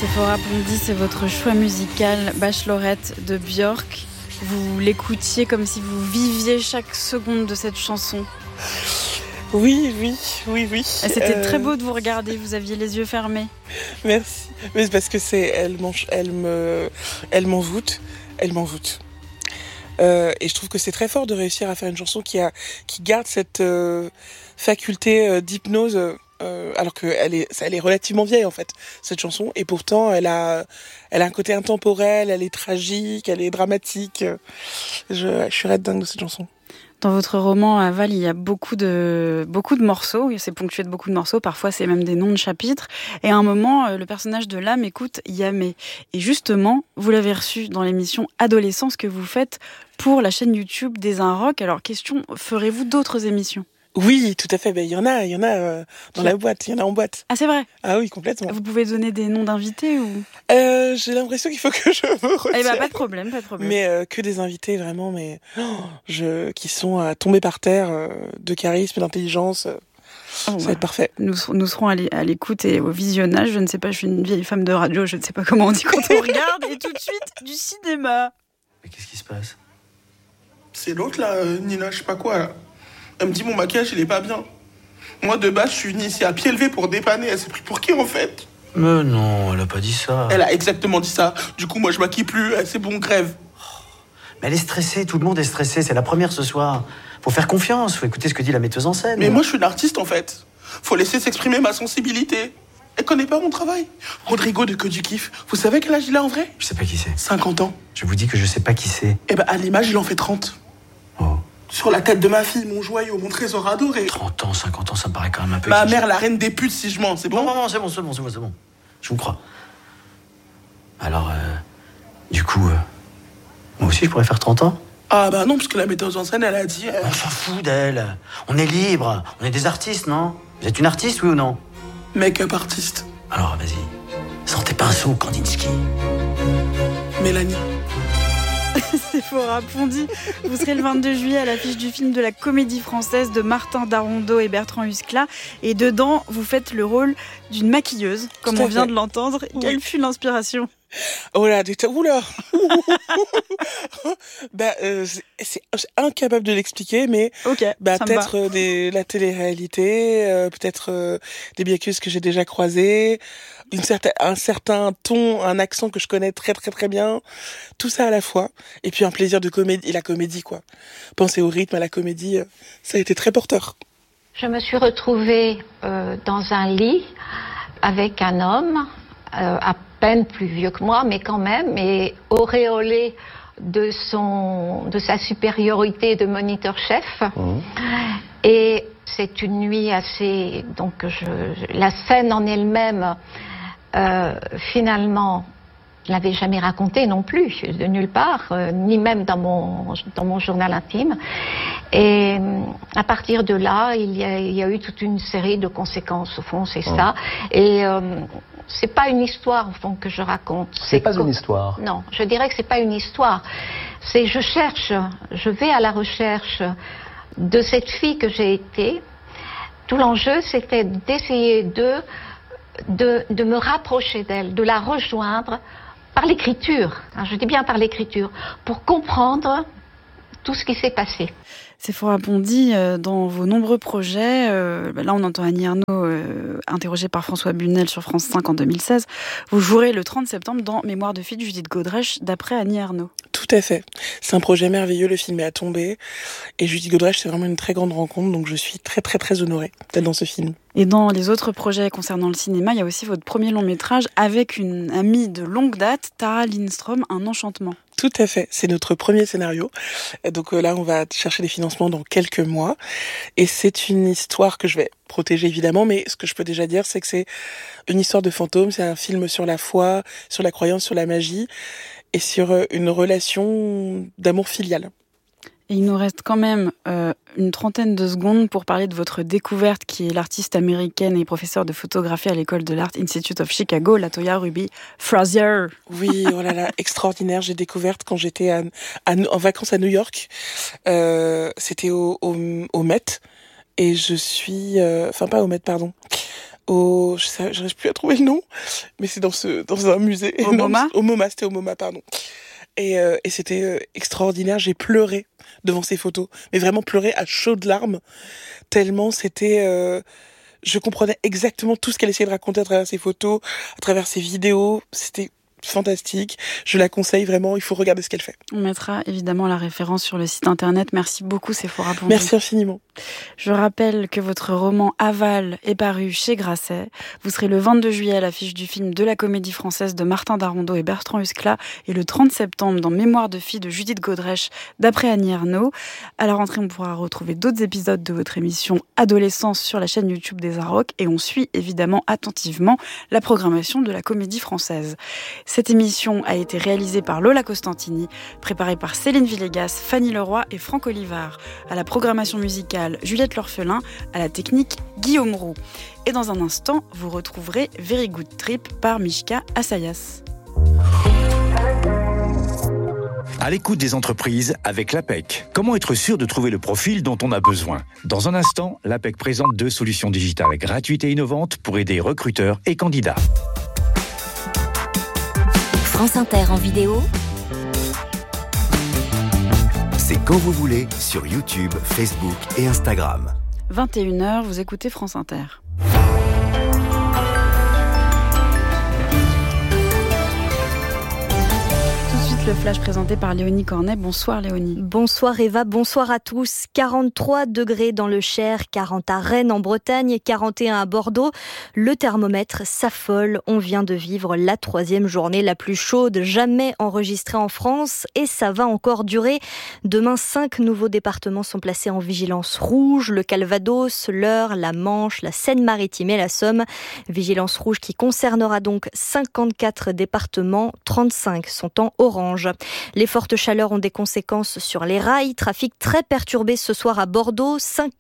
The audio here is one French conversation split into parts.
Sephora Bondy, c'est votre choix musical, Bachelorette de Björk. Vous l'écoutiez comme si vous viviez chaque seconde de cette chanson. Oui. Et c'était très beau de vous regarder, vous aviez les yeux fermés. Merci. Mais c'est parce que elle m'envoûte. Et je trouve que c'est très fort de réussir à faire une chanson qui garde cette faculté d'hypnose, alors qu'elle est relativement vieille en fait, cette chanson, et pourtant elle a un côté intemporel, elle est tragique, elle est dramatique. Je suis red dingue de cette chanson. Dans votre roman Aval, il y a beaucoup de morceaux, c'est ponctué de beaucoup de morceaux, parfois c'est même des noms de chapitres, et à un moment, le personnage de l'âme écoute Yamé. Et justement, vous l'avez reçu dans l'émission Adolescence que vous faites pour la chaîne YouTube des Un Rock. Alors question, ferez-vous d'autres émissions ? Oui, tout à fait. Ben, il y en a dans la boîte, il y en a en boîte. Ah, c'est vrai ? Ah oui, complètement. Vous pouvez donner des noms d'invités ou... J'ai l'impression qu'il faut que je me retienne. Eh ben, pas de problème. Mais que des invités vraiment, qui sont tombés par terre, de charisme, d'intelligence. Ça va être parfait. Nous serons à l'écoute et au visionnage. Je ne sais pas, je suis une vieille femme de radio, je ne sais pas comment on dit quand on regarde. Et tout de suite, du cinéma. Mais qu'est-ce qui se passe ? C'est l'autre là, Nina, je sais pas quoi là. Elle me dit mon maquillage il est pas bien. Moi de base je suis venue ici à pied levé pour dépanner. Elle s'est pris pour qui en fait ? Mais non, elle a pas dit ça. Elle a exactement dit ça. Du coup moi je maquille plus, c'est bon, grève. Mais elle est stressée, tout le monde est stressé, c'est la première ce soir. Faut faire confiance, faut écouter ce que dit la metteuse en scène. Mais moi je suis une artiste en fait. Faut laisser s'exprimer ma sensibilité. Elle connaît pas mon travail. Rodrigo de Que du Kiff, vous savez quel âge il a en vrai ? Je sais pas qui c'est. 50 ans. Je vous dis que je sais pas qui c'est. Eh ben à l'image il en fait 30. Oh. Sur la tête de ma fille, mon joyau, mon trésor adoré. 30 ans, 50 ans, ça me paraît quand même un peu... Ma mère, la reine des putes, si je mens, c'est bon ? Non, c'est bon. Je vous crois. Alors, du coup, moi aussi je pourrais faire 30 ans ? Ah bah non, parce que la metteuse en scène, elle a dit... On s'en fout d'elle. On est libre, on est des artistes, non ? Vous êtes une artiste, oui ou non ? Make-up artiste. Alors, vas-y, sortez pinceau, Kandinsky. Mélanie. Sephora Bondy, vous serez le 22 juillet à l'affiche du film de la Comédie Française de Martin Darondeau et Bertrand Huskla. Et dedans, vous faites le rôle d'une maquilleuse, comme on vient de l'entendre. Oui. Quelle fut l'inspiration ? Oh là, oula. C'est incapable de l'expliquer, mais peut-être la télé-réalité, peut-être des maquilleuses que j'ai déjà croisées, un certain ton, un accent que je connais très très très bien, tout ça à la fois, et puis un plaisir de comédie, et la comédie quoi. Penser au rythme, à la comédie, ça a été très porteur. Je me suis retrouvée dans un lit avec un homme, à peine plus vieux que moi, mais quand même, et auréolé de sa supériorité de moniteur-chef. Et c'est une nuit assez... Donc la scène en elle-même, finalement, je ne l'avais jamais racontée non plus, de nulle part, ni même dans mon journal intime. Et à partir de là, il y a eu toute une série de conséquences, au fond, c'est ça. Et c'est pas une histoire, au fond, que je raconte. C'est pas une histoire. Non, je dirais que c'est pas une histoire. Je vais à la recherche de cette fille que j'ai été. Tout l'enjeu, c'était d'essayer de me rapprocher d'elle, de la rejoindre par l'écriture. Je dis bien par l'écriture, pour comprendre tout ce qui s'est passé. Sephora Bondy, dans vos nombreux projets, là on entend Annie Ernaux interrogée par François Bunel sur France 5 en 2016, vous jouerez le 30 septembre dans Mémoire de fille de Judith Godrèche, d'après Annie Ernaux. Tout à fait. C'est un projet merveilleux, le film est à tomber. Et Judith Godrèche, c'est vraiment une très grande rencontre, donc je suis très très très honorée d'être dans ce film. Et dans les autres projets concernant le cinéma, il y a aussi votre premier long métrage avec une amie de longue date, Tara Lindstrom, Un enchantement. Tout à fait, c'est notre premier scénario. Donc là, on va chercher des financements dans quelques mois. Et c'est une histoire que je vais protéger évidemment, mais ce que je peux déjà dire, c'est que c'est une histoire de fantôme. C'est un film sur la foi, sur la croyance, sur la magie et sur une relation d'amour filial. Et il nous reste quand même une trentaine de secondes pour parler de votre découverte, qui est l'artiste américaine et professeure de photographie à l'école de l'Art Institute of Chicago, Latoya Ruby Frazier. Oui, oh là là, extraordinaire. J'ai découverte quand j'étais en vacances à New York. C'était au Met. Et je suis... pas au Met, pardon. j'arrive plus à trouver le nom, mais c'est dans un musée. Au MoMA ? Au MoMA, c'était au MoMA, pardon. Et c'était extraordinaire, j'ai pleuré devant ces photos, mais vraiment pleuré à chaudes larmes, tellement c'était... je comprenais exactement tout ce qu'elle essayait de raconter à travers ces photos, à travers ces vidéos, c'était fantastique, je la conseille vraiment, il faut regarder ce qu'elle fait. On mettra évidemment la référence sur le site internet. Merci beaucoup Séphora Pondy. Merci infiniment. Je rappelle que votre roman Aval est paru chez Grasset. Vous serez le 22 juillet à l'affiche du film de la Comédie Française de Martin Darrondeau et Bertrand Huskla et le 30 septembre dans Mémoire de fille de Judith Godrèche d'après Annie Ernaux. À la rentrée, on pourra retrouver d'autres épisodes de votre émission Adolescence sur la chaîne YouTube des Arocs et on suit évidemment attentivement la programmation de la Comédie Française. Cette émission a été réalisée par Lola Costantini, préparée par Céline Villegas, Fanny Leroy et Franck Olivard. À la programmation musicale, Juliette L'Orphelin, à la technique, Guillaume Roux. Et dans un instant, vous retrouverez Very Good Trip par Mishka Assayas. À l'écoute des entreprises avec l'APEC. Comment être sûr de trouver le profil dont on a besoin ? Dans un instant, l'APEC présente 2 solutions digitales gratuites et innovantes pour aider recruteurs et candidats. France Inter en vidéo. C'est quand vous voulez sur YouTube, Facebook et Instagram. 21h, vous écoutez France Inter. Le flash présenté par Léonie Cornet. Bonsoir Léonie. Bonsoir Eva, bonsoir à tous. 43 degrés dans le Cher, 40 à Rennes en Bretagne, 41 à Bordeaux. Le thermomètre s'affole. On vient de vivre la 3e journée la plus chaude jamais enregistrée en France et ça va encore durer. Demain, 5 nouveaux départements sont placés en vigilance rouge. Le Calvados, l'Eure, la Manche, la Seine-Maritime et la Somme. Vigilance rouge qui concernera donc 54 départements, 35 sont en orange. Les fortes chaleurs ont des conséquences sur les rails. Trafic très perturbé ce soir à Bordeaux.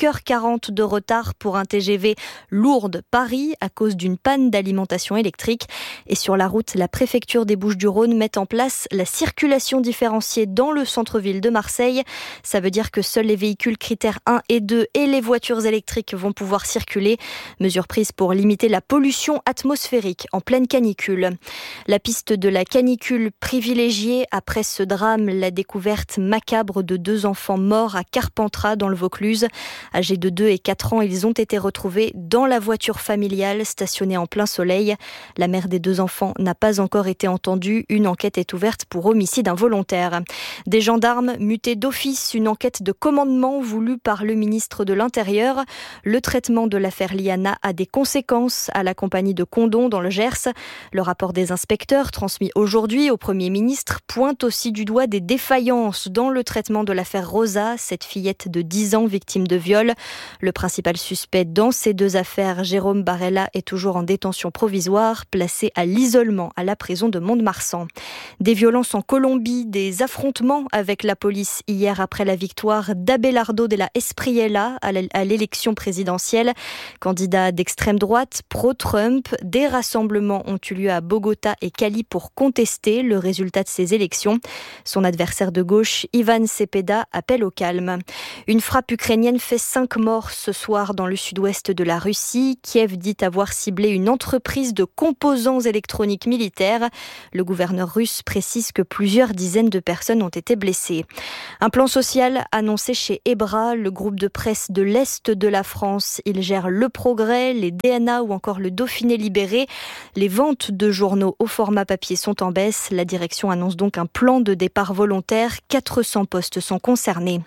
5h40 de retard pour un TGV Lourdes-Paris à cause d'une panne d'alimentation électrique. Et sur la route, la préfecture des Bouches-du-Rhône met en place la circulation différenciée dans le centre-ville de Marseille. Ça veut dire que seuls les véhicules critères 1 et 2 et les voitures électriques vont pouvoir circuler. Mesure prise pour limiter la pollution atmosphérique en pleine canicule. La piste de la canicule privilégiée après ce drame, la découverte macabre de 2 enfants morts à Carpentras dans le Vaucluse. Âgés de 2 et 4 ans, ils ont été retrouvés dans la voiture familiale stationnée en plein soleil. La mère des 2 enfants n'a pas encore été entendue. Une enquête est ouverte pour homicide involontaire. Des gendarmes mutés d'office, une enquête de commandement voulue par le ministre de l'Intérieur. Le traitement de l'affaire Liana a des conséquences à la compagnie de Condom dans le Gers. Le rapport des inspecteurs transmis aujourd'hui au Premier ministre pointe aussi du doigt des défaillances dans le traitement de l'affaire Rosa, cette fillette de 10 ans victime de viol. Le principal suspect dans ces 2 affaires, Jérôme Barella, est toujours en détention provisoire, placé à l'isolement à la prison de Mont-de-Marsan. Des violences en Colombie, des affrontements avec la police hier après la victoire d'Abelardo de la Espriella à l'élection présidentielle. Candidat d'extrême droite, pro-Trump, des rassemblements ont eu lieu à Bogota et Cali pour contester le résultat de ces élections. Son adversaire de gauche, Ivan Cepeda, appelle au calme. Une frappe ukrainienne fait 5 morts ce soir dans le sud-ouest de la Russie. Kiev dit avoir ciblé une entreprise de composants électroniques militaires. Le gouverneur russe précise que plusieurs dizaines de personnes ont été blessées. Un plan social annoncé chez Ebra, le groupe de presse de l'Est de la France. Il gère Le Progrès, les DNA ou encore le Dauphiné libéré. Les ventes de journaux au format papier sont en baisse. La direction annonce donc un plan de départ volontaire. 400 postes sont concernés.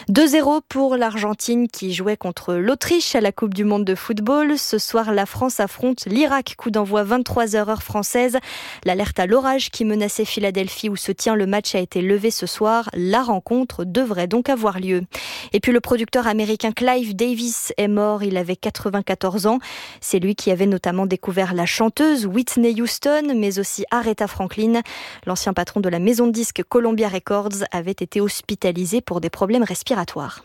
2-0 pour l'Argentine qui jouait contre l'Autriche à la Coupe du Monde de football. Ce soir, la France affronte l'Irak. Coup d'envoi 23h heure française. L'alerte à l'orage qui menaçait Philadelphie où se tient le match a été levée ce soir. La rencontre devrait donc avoir lieu. Et puis le producteur américain Clive Davis est mort. Il avait 94 ans. C'est lui qui avait notamment découvert la chanteuse Whitney Houston, mais aussi Aretha Franklin. L'ancien patron de la maison de disques Columbia Records avait été hospitalisé pour des problèmes respiratoires.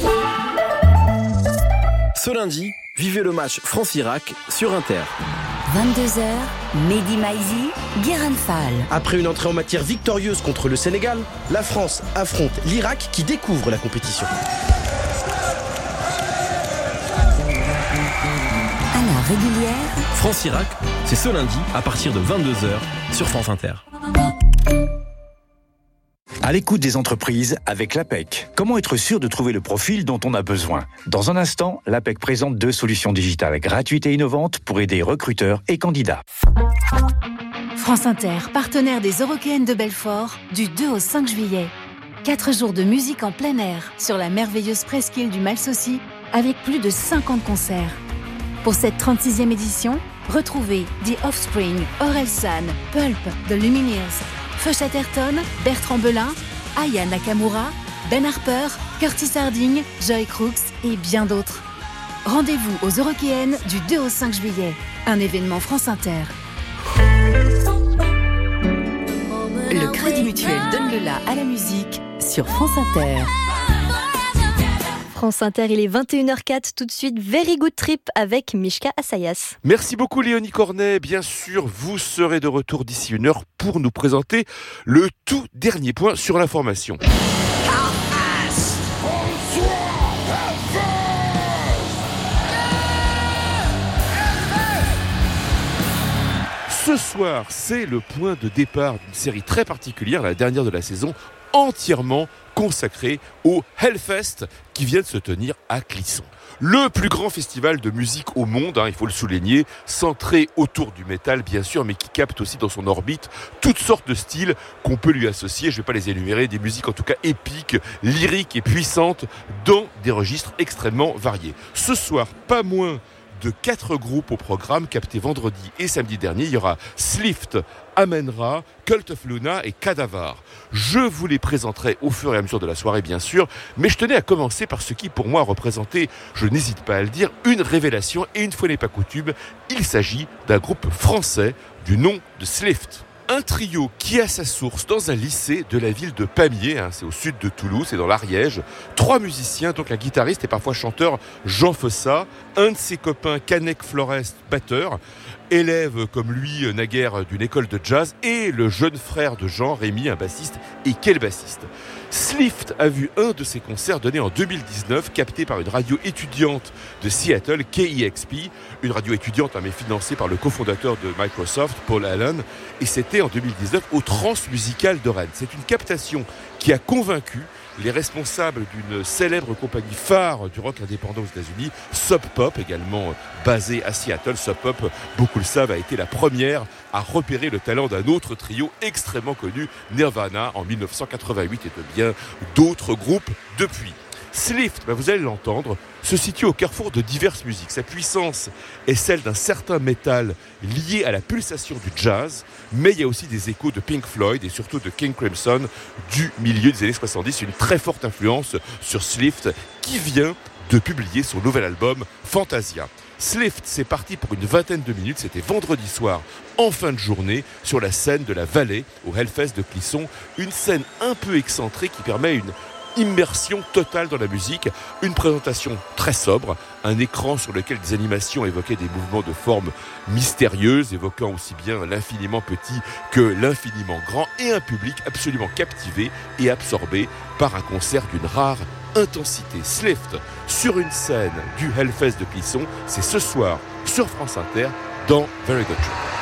Ce lundi, vivez le match France-Irak sur Inter. 22h, Mehdi Maizi, Guérin Fall. Après une entrée en matière victorieuse contre le Sénégal, la France affronte l'Irak qui découvre la compétition. Alors, régulière. France Irak, c'est ce lundi à partir de 22h sur France Inter. À l'écoute des entreprises avec l'APEC. Comment être sûr de trouver le profil dont on a besoin ? Dans un instant, l'APEC présente 2 solutions digitales gratuites et innovantes pour aider recruteurs et candidats. France Inter, partenaire des Eurockéennes de Belfort, du 2 au 5 juillet. 4 jours de musique en plein air sur la merveilleuse presqu'île du Malsaucy avec plus de 50 concerts. Pour cette 36e édition, retrouvez The Offspring, Orelsan, Pulp, The Lumineers, Fush Atherton, Bertrand Belin, Aya Nakamura, Ben Harper, Curtis Harding, Joy Crooks et bien d'autres. Rendez-vous aux Eurockéennes du 2 au 5 juillet. Un événement France Inter. Le Crédit Mutuel donne le la à la musique sur France Inter. France Inter, il est 21h04, tout de suite Very Good Trip avec Mishka Assayas. Merci beaucoup Léonie Cornet, bien sûr vous serez de retour d'ici 1 heure pour nous présenter le tout dernier point sur l'information. Ce soir, c'est le point de départ d'une série très particulière, la dernière de la saison, entièrement consacrée au Hellfest qui vient de se tenir à Clisson. Le plus grand festival de musique au monde, il faut le souligner, centré autour du métal bien sûr, mais qui capte aussi dans son orbite toutes sortes de styles qu'on peut lui associer, je ne vais pas les énumérer, des musiques en tout cas épiques, lyriques et puissantes dans des registres extrêmement variés. Ce soir, pas moins de 4 groupes au programme captés vendredi et samedi dernier. Il y aura Slift, Amen-Ra, Cult of Luna et Cadavar. Je vous les présenterai au fur et à mesure de la soirée bien sûr, mais je tenais à commencer par ce qui pour moi représentait, je n'hésite pas à le dire, une révélation et une fois n'est pas coutume, il s'agit d'un groupe français du nom de Slift. Un trio qui a sa source dans un lycée de la ville de Pamiers, c'est au sud de Toulouse, c'est dans l'Ariège. 3 musiciens, donc un guitariste et parfois chanteur Jean Fossa, un de ses copains Canek Flores, batteur, élève comme lui naguère d'une école de jazz, et le jeune frère de Jean, Rémi, un bassiste, et quel bassiste. Slift a vu un de ses concerts donné en 2019, capté par une radio étudiante de Seattle, KEXP, une radio étudiante mais financée par le cofondateur de Microsoft, Paul Allen, et c'était en 2019 au Transmusical de Rennes. C'est une captation qui a convaincu les responsables d'une célèbre compagnie phare du rock indépendant aux États-Unis, Sub Pop, également basée à Seattle. Sub Pop, beaucoup le savent, a été la première à repérer le talent d'un autre trio extrêmement connu, Nirvana, en 1988, et de bien d'autres groupes depuis. Slift, vous allez l'entendre, se situe au carrefour de diverses musiques. Sa puissance est celle d'un certain métal lié à la pulsation du jazz, mais il y a aussi des échos de Pink Floyd et surtout de King Crimson du milieu des années 70, une très forte influence sur Slift qui vient de publier son nouvel album Fantasia. Slift, c'est parti pour une vingtaine de minutes, c'était vendredi soir en fin de journée sur la scène de la Vallée au Hellfest de Clisson, une scène un peu excentrée qui permet une immersion totale dans la musique, une présentation très sobre, un écran sur lequel des animations évoquaient des mouvements de forme mystérieuses, évoquant aussi bien l'infiniment petit que l'infiniment grand, et un public absolument captivé et absorbé par un concert d'une rare intensité. Slift sur une scène du Hellfest de Clisson, c'est ce soir sur France Inter dans Very Good Trip.